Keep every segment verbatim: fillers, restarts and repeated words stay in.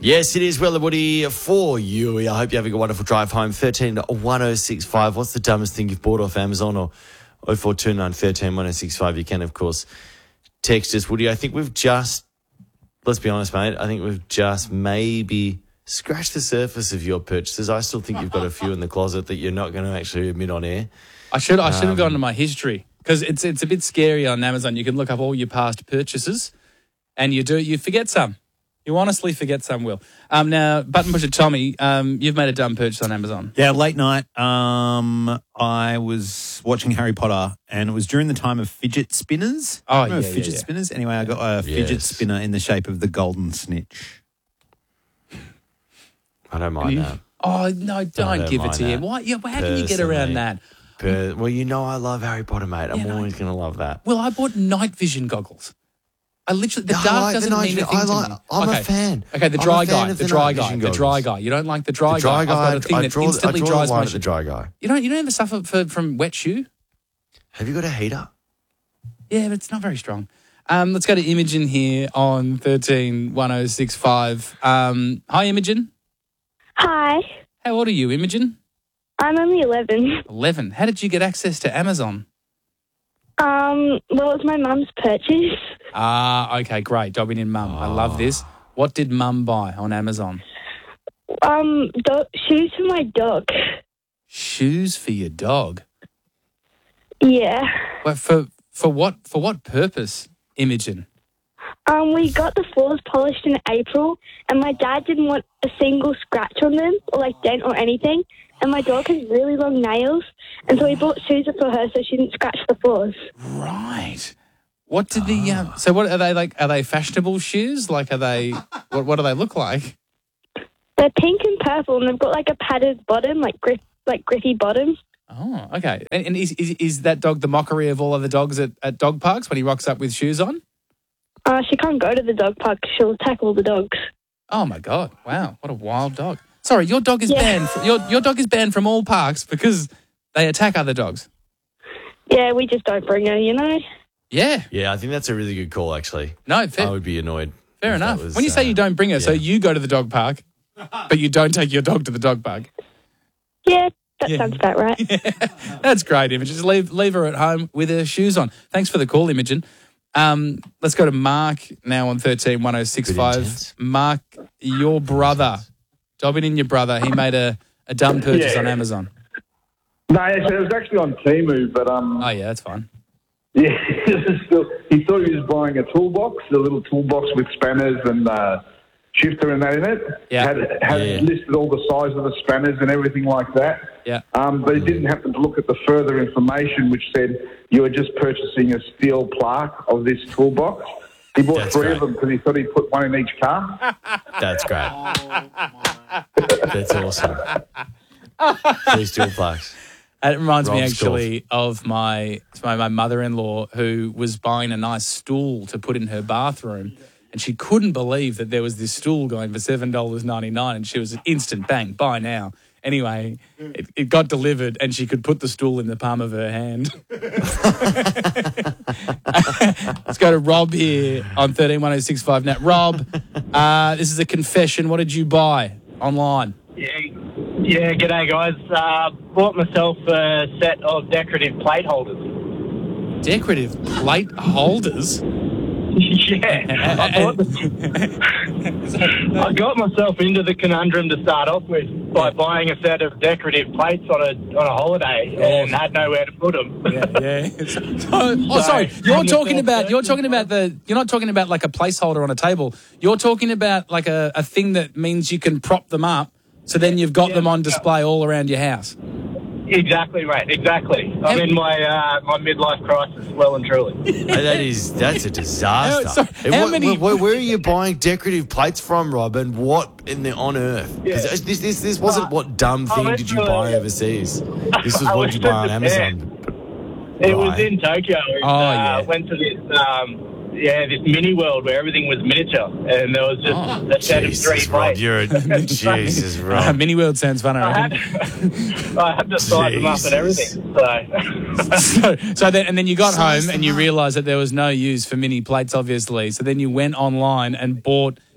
Yes, it is Well and Woody for you. I hope you're having a wonderful drive home. thirteen one oh six five. What's the dumbest thing you've bought off Amazon? Or oh four two nine, one three, one oh six five. You can, of course, text us. Woody, I think we've just, let's be honest, mate, I think we've just maybe scratched the surface of your purchases. I still think you've got a few in the closet that you're not going to actually admit on air. I should I should have Um, gone to my history because it's it's a bit scary on Amazon. You can look up all your past purchases and you do you forget some. You honestly forget some, Will. Um, now, Button Pusher Tommy, um, you've made a dumb purchase on Amazon. Yeah, late night, um, I was watching Harry Potter, and it was during the time of fidget spinners. Oh, Remember yeah, yeah, fidget yeah. spinners? Anyway, I got a fidget Yes. spinner in the shape of the golden snitch. I don't mind that. Oh, no, don't don't give it mind to him. that. Why? Yeah, how can you get around Personally. that? Per- well, you know I love Harry Potter, mate. I'm Yeah, no. always going to love that. Well, I bought night vision goggles. I literally, the I dark like the doesn't night mean a vision. thing I to like- me. I'm a okay. fan. Okay, the I'm a dry fan guy, of the the dry night guy, vision the dry goggles. guy. You don't like the dry, The dry guy. I've guy, got a thing I that draw, instantly I draw dries the line my at the shoe. dry guy. You don't, you don't ever suffer for, from wet shoe? Have you got a heater? Yeah, but it's not very strong. Um, let's go to Imogen here on thirteen one oh six five. Um, hi, Imogen. Hi, How old are you, Imogen? I'm only eleven. eleven. How did you get access to Amazon? Um, well, it's my mum's purchase. Ah, okay, great. Dobbing in mum. I love this. What did mum buy on Amazon? Um, do- shoes for my dog. Shoes for your dog. Yeah. Well, for for what for what purpose, Imogen? Um, we got the floors polished in April, and my dad didn't want a single scratch on them, or like dent or anything. And my dog has really long nails, and so we bought shoes for her so she didn't scratch the floors. Right. What did the um, so what are they like? Are they fashionable shoes? Like are they? What what do they look like? They're pink and purple, and they've got like a padded bottom, like grip, like grippy bottom. Oh, okay. And, and is, is is that dog the mockery of all other dogs at, at dog parks when he rocks up with shoes on? Uh, she can't go to the dog park. She'll attack all the dogs. Oh my God! Wow, what a wild dog. Sorry, your dog is Yeah. banned. From, your your dog is banned from all parks because they attack other dogs. Yeah, we just don't bring her, you know. Yeah. Yeah, I think that's a really good call, actually. No, fair, I would be annoyed. fair if that enough. was, when you say uh, you don't bring her, so yeah. you go to the dog park, but you don't take your dog to the dog park. Yeah, that Yeah. sounds about right. That's great, Imogen. Just leave leave her at home with her shoes on. Thanks for the call, Imogen. Um, let's go to Mark now on thirteen one oh six Bit five. intense. Mark, your brother, Dobbin in your brother, he made a, a dumb purchase Yeah. on Amazon. No, so it was actually on Temu, but um, Oh, yeah, that's fine. yeah, still, he thought he was buying a toolbox, a little toolbox with spanners and uh, shifter and that in it. Yeah. Had, had Yeah. listed all the size of the spanners and everything like that. Yeah. Um, but he didn't happen to look at the further information, which said you are just purchasing a steel plaque of this toolbox. He bought That's three great. of them because he thought he'd put one in each car. That's great. That's awesome. Please do plaques. It reminds me Rob's actually of my, my my mother-in-law who was buying a nice stool to put in her bathroom, and she couldn't believe that there was this stool going for seven dollars ninety-nine, and she was an instant bang, buy now. Anyway, it, it got delivered, and she could put the stool in the palm of her hand. Let's go to Rob here on thirteen one oh six five. Now, Rob, uh, this is a confession. What did you buy online? Yeah, yeah. G'day, guys. Uh, bought myself a set of decorative plate holders. Decorative plate holders? yeah, I, bought the, I got myself into the conundrum to start off with by buying a set of decorative plates on a on a holiday and had nowhere to put them. Yeah, yeah. oh, oh, sorry. You're talking about you're talking about the you're not talking about like a placeholder on a table. You're talking about like a, a thing that means you can prop them up, so then you've got Yeah, them on yeah. display all around your house. Exactly, right. Exactly. I'm in my uh, my midlife crisis, well and truly. That is, that's a disaster. How- sorry, And how what- many- where, where are you buying decorative plates from, Rob? And what in the on earth? 'Cause Yeah. This, this, this wasn't Uh, what dumb I thing went did you to- buy overseas. This was I what went you to buy on Japan. Amazon. It was Right. in Tokyo. And, Oh, uh, yeah. Went to this, um, yeah, this mini world where everything was miniature, and there was just Oh, a set of three Jesus, Rob, plates. you're a, Jesus, Uh, Rob. Mini World sounds fun, I I had, reckon. I had to size them up Jesus. and everything. So, so, so then, and then you got home and you realised that there was no use for mini plates, obviously. So then you went online and bought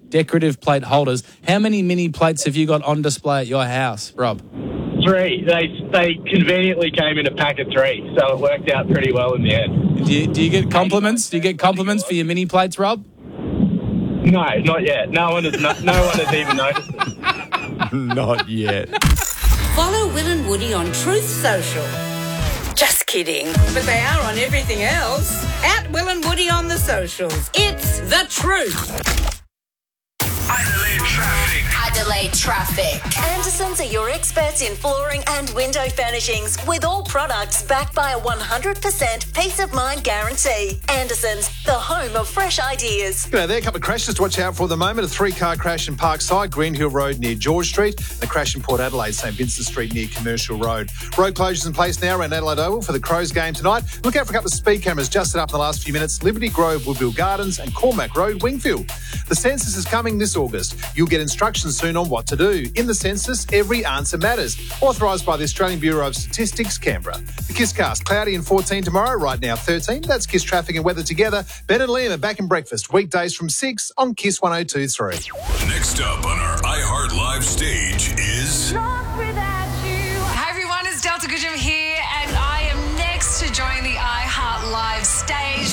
decorative plate holders. How many mini plates have you got on display at your house, Rob? Three. They they conveniently came in a pack of three, so it worked out pretty well in the end. Do you, do you get compliments? Do you get compliments for your mini plates, Rob? No, not yet. No one has no, no one has even noticed it. Not yet. Follow Will and Woody on Truth Social. Just kidding. But they are on everything else. At Will and Woody on the socials. It's the truth. Adelaide Traffic. Adelaide Traffic. Andersons are your experts in flooring and window furnishings with all products backed by a one hundred percent peace of mind guarantee. Andersons, the home of fresh ideas. You know, there are a couple of crashes to watch out for at the moment. A three-car crash in Parkside, Greenhill Road near George Street. A crash in Port Adelaide, St Vincent Street near Commercial Road. Road closures in place now around Adelaide Oval for the Crows game tonight. Look out for a couple of speed cameras just set up in the last few minutes. Liberty Grove, Woodville Gardens and Cormac Road, Wingfield. The census is coming this August. You'll get instructions soon on what to do. In the census, every answer matters. Authorised by the Australian Bureau of Statistics, Canberra. The Kisscast, cloudy and fourteen tomorrow, right now thirteen. That's Kiss Traffic and weather together. Ben and Liam are back in breakfast, weekdays from six on Kiss one oh two point three. Next up on our iHeart Live stage is... Hi everyone, it's Delta Goodrum here and I am next to join the iHeart Live stage.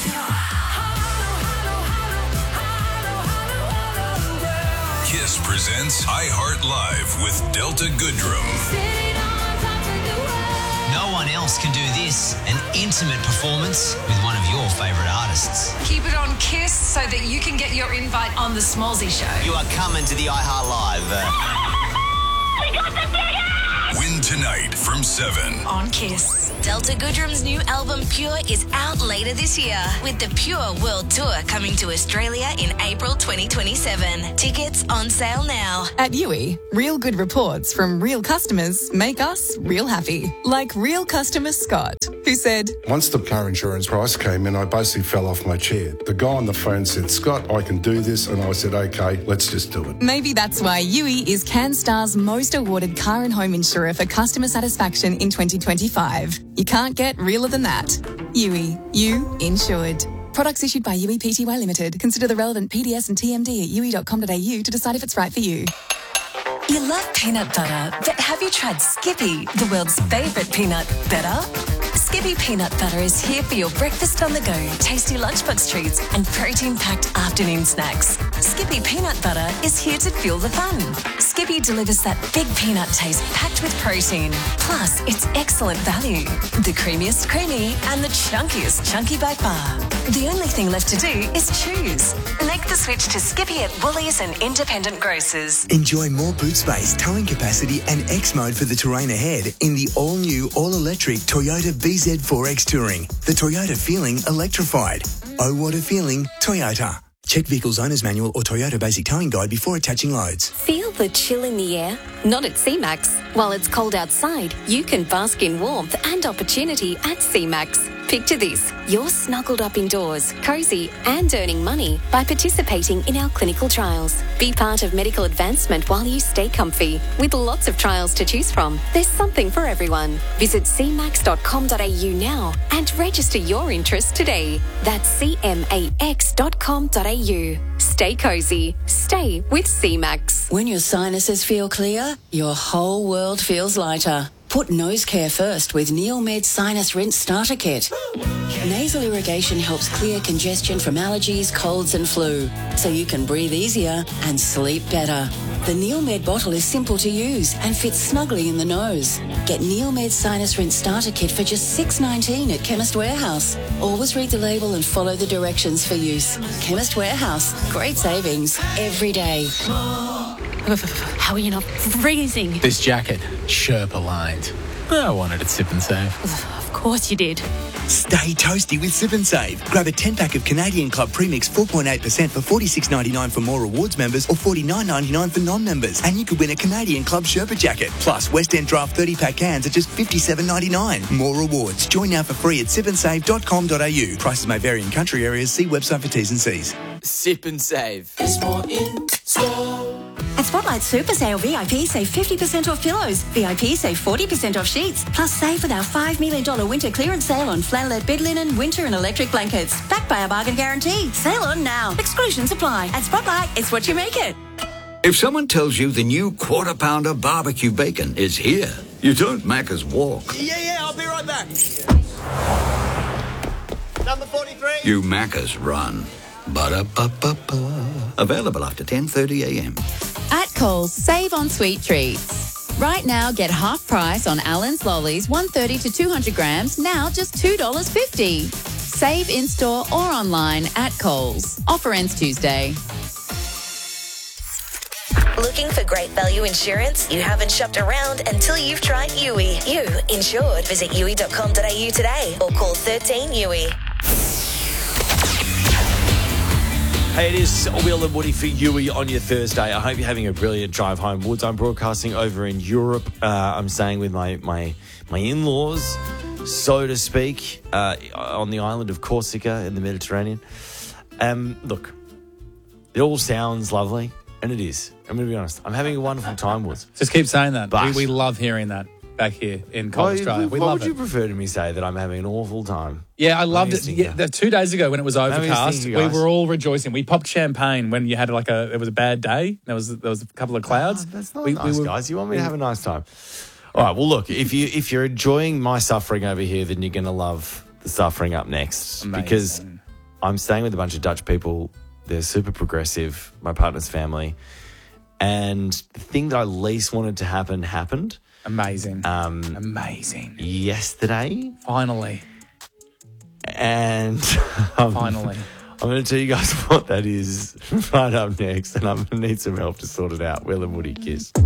Kiss presents iHeart Live with Delta Goodrum. No one else can do this, an intimate performance with one of your favourite artists. Keep it on Kiss so that you can get your invite on the Smallsy Show. You are coming to the iHeart Live. Uh... We got the tickets! Win tonight from seven. On Kiss. Delta Goodrum's new album Pure is out later this year, with the Pure World Tour coming to Australia in April twenty twenty-seven. Tickets on sale now. At U I, real good reports from real customers make us real happy. Like real customer Scott, who said, once the car insurance price came in, I basically fell off my chair. The guy on the phone said, Scott, I can do this. And I said, okay, let's just do it. Maybe that's why U I is CanStar's most awarded car and home insurer for customer satisfaction in twenty twenty-five. You can't get realer than that. U I, you insured. Products issued by U I P T Y Limited. Consider the relevant P D S and T M D at u i dot com dot a u to decide if it's right for you. You love peanut butter, but have you tried Skippy, the world's favourite peanut better? Skippy peanut butter is here for your breakfast on the go, tasty lunchbox treats and protein-packed afternoon snacks. Skippy peanut butter is here to fuel the fun. Skippy delivers that big peanut taste packed with protein. Plus, it's excellent value. The creamiest creamy and the chunkiest chunky by far. The only thing left to do is choose. Make the switch to Skippy at Woolies and independent grocers. Enjoy more boot space, towing capacity and X mode for the terrain ahead in the all-new, all-electric Toyota B Z four X Touring. The Toyota feeling electrified. Oh, what a feeling, Toyota. Check Vehicle's Owner's Manual or Toyota Basic Towing Guide before attaching loads. Feel the chill in the air? Not at C MAX. While it's cold outside, you can bask in warmth and opportunity at C MAX. Picture this, you're snuggled up indoors, cosy and earning money by participating in our clinical trials. Be part of medical advancement while you stay comfy. With lots of trials to choose from, there's something for everyone. Visit c max dot com dot a u now and register your interest today. That's c max dot com dot a u. Stay cosy. Stay with C MAX. When your sinuses feel clear, your whole world feels lighter. Put nose care first with NeilMed Sinus Rinse Starter Kit. Nasal irrigation helps clear congestion from allergies, colds and flu, so you can breathe easier and sleep better. The NeilMed bottle is simple to use and fits snugly in the nose. Get NeilMed Sinus Rinse Starter Kit for just six dollars nineteen at Chemist Warehouse. Always read the label and follow the directions for use. Chemist Warehouse, great savings every day. How are you not freezing? This jacket, Sherpa lined. I wanted it Sip and Save. Of course you did. Stay toasty with Sip and Save. Grab a ten-pack of Canadian Club Premix four point eight percent for forty-six ninety-nine for more rewards members or forty-nine ninety-nine for non-members. And you could win a Canadian Club Sherpa jacket. Plus, West End Draft thirty-pack cans at just fifty-seven ninety-nine. More rewards. Join now for free at sip and save dot com dot a u. Prices may vary in country areas. See website for T's and C's. Sip and Save. There's more in store. At Spotlight Spotlight Super Sale V I P save fifty percent off pillows. V I P save forty percent off sheets. Plus save with our five million dollars winter clearance sale on flannelette bed linen, winter and electric blankets. Backed by our bargain guarantee. Sale on now. Exclusions apply. At Spotlight, it's what you make it. If someone tells you the new Quarter Pounder barbecue bacon is here, you don't Macca's walk. Yeah, yeah, I'll be right back. Number forty-three. You Macca's run. Ba-da-ba-ba-ba. Available after ten thirty a m. At Coles, save on sweet treats. Right now, get half price on Allen's Lollies, one thirty to two hundred grams, now just two dollars fifty. Save in-store or online at Coles. Offer ends Tuesday. Looking for great value insurance? You haven't shopped around until you've tried U I. You insured. Visit U I dot com dot a u today or call thirteen U I. Hey, it is Will and Woody for U I on your Thursday. I hope you're having a brilliant drive home. Woods, I'm broadcasting over in Europe. Uh, I'm staying with my my my in-laws, so to speak, uh, on the island of Corsica in the Mediterranean. Um, look, it all sounds lovely, and it is. I'm going to be honest. I'm having a wonderful time, Woods. Just keep saying that. But- we, we love hearing that back here in Cold Why, Australia. We why love would it. you prefer to me say that I'm having an awful time? Yeah, I loved Maybe it. it's Yeah, the two days ago when it was Maybe it's overcast, thinking, we guys. were all rejoicing. We popped champagne when you had like a it was a bad day. There was there was a couple of clouds. Oh, that's not we, nice, we were, guys. You want me to have a nice time? All right. Well, look, if you if you're enjoying my suffering over here, then you're going to love the suffering up next. Amazing. Because I'm staying with a bunch of Dutch people. They're super progressive. My partner's family, and the thing that I least wanted to happen happened. Amazing. Um, Amazing. Yesterday, Finally. and um, Finally. I'm going to tell you guys what that is right up next, and I'm going to need some help to sort it out. Will and Woody, kiss.